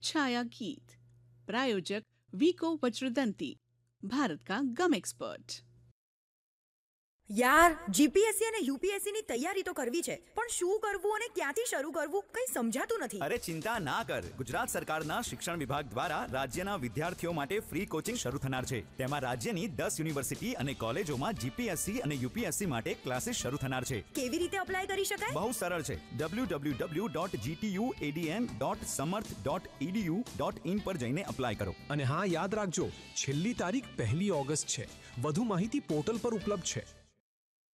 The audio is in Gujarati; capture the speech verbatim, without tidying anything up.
छाया गीत। प्रायोजक वीको वज्रदंती, भारत का गम एक्सपर्ट। યાર જીપીએસસી અને યુપીએસસી ની તૈયારી તો કરવી છે, પણ શું કરવું અને ક્યાંથી શરૂ કરવું કંઈ સમજાતું નથી. અરે ચિંતા ના કર, ગુજરાત સરકારના શિક્ષણ વિભાગ દ્વારા રાજ્યના વિદ્યાર્થીઓ માટે ફ્રી કોચિંગ શરૂ થનાર છે. તેમાં રાજ્યની દસ યુનિવર્સિટી અને કોલેજોમાં જીપીએસસી અને યુપીએસસી માટે ક્લાસીસ શરૂ થનાર છે. કેવી રીતે અપ્લાય કરી શકાય? બહુ સરળ છે. W W W dot જીટીયુએડીએન dot સમર્થ ડોટ ઈડીયુ ડોટ ઇન પર જઈને અપ્લાય કરો. અને હા, યાદ રાખજો, છેલ્લી તારીખ પહેલી ઓગસ્ટ છે. વધુ માહિતી પોર્ટલ પર ઉપલબ્ધ છે.